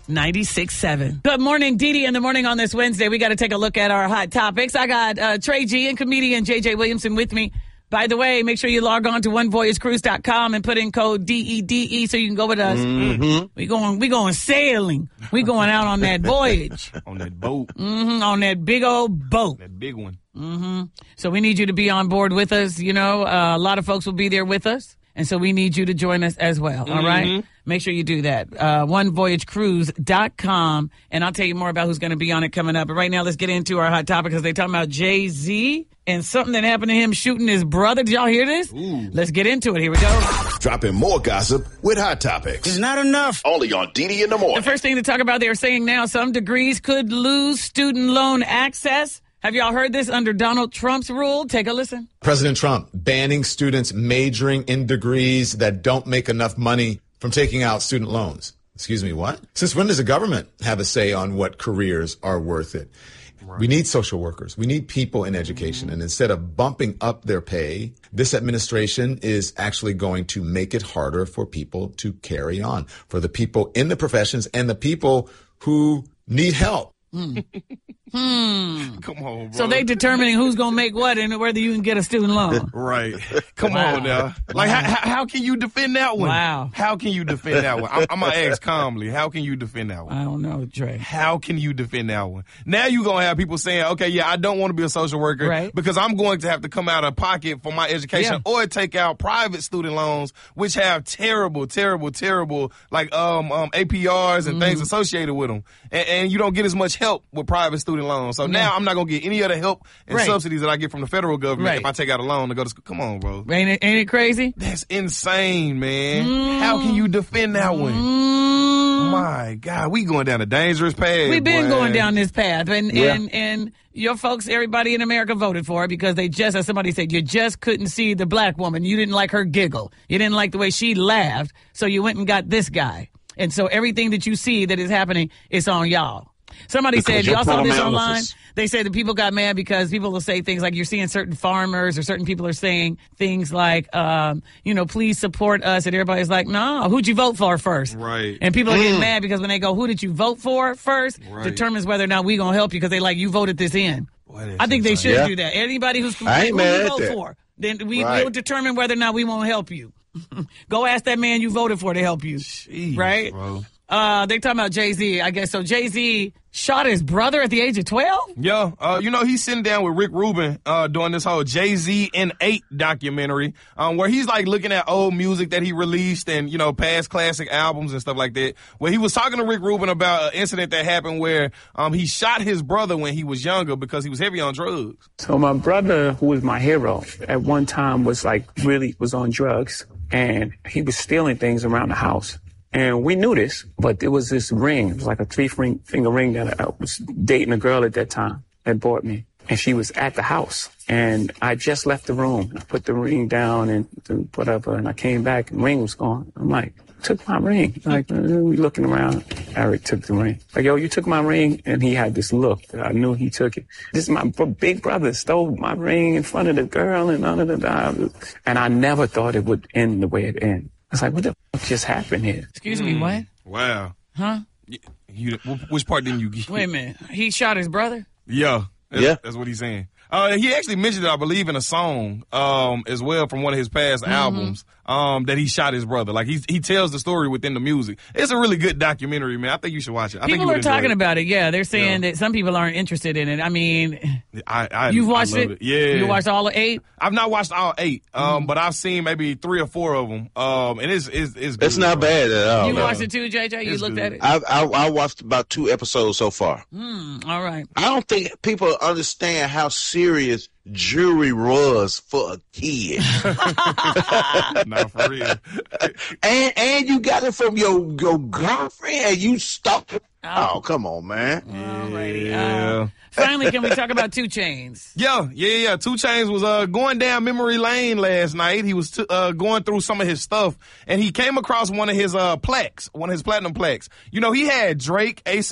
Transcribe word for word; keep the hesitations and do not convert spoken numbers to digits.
ninety-six point seven. Good morning, Dee Dee. In the morning on this Wednesday, we got to take a look at our hot topics. I got uh, Trey G and comedian J J Williamson with me. By the way, make sure you log on to one voyage cruise dot com and put in code D E D E so you can go with us. Mm-hmm. We going, we going sailing. We going out on that voyage. On that boat. Mm-hmm, on that big old boat. That big one. Mm-hmm. So we need you to be on board with us. You know, uh, a lot of folks will be there with us. And so we need you to join us as well. All mm-hmm. right? Make sure you do that. Uh, one voyage cruise dot com. And I'll tell you more about who's going to be on it coming up. But right now, let's get into our hot topic because they're talking about Jay-Z and something that happened to him shooting his brother. Did y'all hear this? Ooh. Let's get into it. Here we go. Dropping more gossip with Hot Topics. It's not enough. Only on D D in the morning. The first thing to talk about, they're saying now some degrees could lose student loan access. Have y'all heard this under Donald Trump's rule? Take a listen. President Trump banning students majoring in degrees that don't make enough money from taking out student loans. Excuse me, what? Since when does the government have a say on what careers are worth it? Right. We need social workers. We need people in education. Mm-hmm. And instead of bumping up their pay, this administration is actually going to make it harder for people to carry on, for the people in the professions and the people who need help. Hmm. hmm. Come on, bro. So they determining who's going to make what and whether you can get a student loan. Right. Come Wow. on now. Like, Wow. how, how can you defend that one? Wow. How can you defend that one? I'm, I'm going to ask calmly. How can you defend that one? I don't know, Dre. How can you defend that one? Now you're going to have people saying, okay, yeah, I don't want to be a social worker Right. because I'm going to have to come out of pocket for my education Yeah. or take out private student loans, which have terrible, terrible, terrible, like um, um A P Rs and Mm-hmm. things associated with them. And, and you don't get as much help with private student loans. So now I'm not going to get any of the help and Right. subsidies that I get from the federal government Right. if I take out a loan to go to school. Come on, bro. Ain't it, ain't it crazy? That's insane, man. Mm. How can you defend that one? Mm. My God, we going down a dangerous path. We've been boy. going down this path, and, Yeah. and and your folks, everybody in America voted for it because they just, as somebody said, you just couldn't see the black woman. You didn't like her giggle. You didn't like the way she laughed, so you went and got this guy. And so everything that you see that is happening is on y'all. Somebody Because said, you're y'all saw this pro-analysis. online? They said that people got mad because people will say things like you're seeing certain farmers or certain people are saying things like, um, you know, please support us. And everybody's like, no, who'd you vote for first? Right. And people are getting mad because when they go, who did you vote for first? Right. Determines whether or not we going to help you because they like, you voted this in. Boy, I think they insane. should Yeah. do that. Anybody who's who I ain't you mad at vote that. for, then we Right. will determine whether or not we won't help you. Go ask that man you voted for to help you. Jeez, right? bro. Uh, they're talking about Jay-Z, I guess. So Jay-Z shot his brother at the age of twelve? Yeah, uh, you know, he's sitting down with Rick Rubin uh, doing this whole Jay-Z in eight documentary um, where he's like looking at old music that he released and, you know, past classic albums and stuff like that. Where he was talking to Rick Rubin about an incident that happened where um, he shot his brother when he was younger because he was heavy on drugs. So my brother, who was my hero, at one time was like really was on drugs, and he was stealing things around the house. And we knew this, but there was this ring. It was like a three-finger ring that I was dating a girl at that time that bought me. And she was at the house. And I just left the room. I put the ring down and whatever, and I came back and the ring was gone. I'm like, took my ring. Like, we looking around. Eric took the ring. Like, yo, you took my ring? And he had this look that I knew he took it. This is my big brother stole my ring in front of the girl and none of the, and I never thought it would end the way it ended. I was like, what the fuck just happened here? Excuse me, what? Wow. Huh? You, you, which part didn't you get? Wait a minute. He shot his brother? Yeah. That's, Yeah. That's what he's saying. Uh, he actually mentioned it, I believe, in a song um, as well from one of his past Mm-hmm. albums um, that he shot his brother. Like, he he tells the story within the music. It's a really good documentary, man. I think you should watch it. I think People you are would enjoy talking it. about it, yeah. They're saying Yeah. that some people aren't interested in it. I mean, I, I, you've watched I love it? it? Yeah. You watched all of eight? I've not watched all eight, um, Mm-hmm. but I've seen maybe three or four of them. Um, and it's, it's, it's good. It's not bro. bad at all. You no. watched it too, J J? You It's looked good. at it? I, I I watched about two episodes so far. Mm, all right. I don't think people understand how serious jewelry was for a kid. Nah, for real. and and you got it from your your girlfriend and you stopped it. Oh, come on, man. Alrighty. Yeah. Uh, finally, can we talk about Two Chainz? Yeah, yeah, yeah. Two Chainz was uh, going down memory lane last night. He was t- uh, going through some of his stuff, and he came across one of his uh, plaques, one of his platinum plaques. You know, he had Drake, A$AP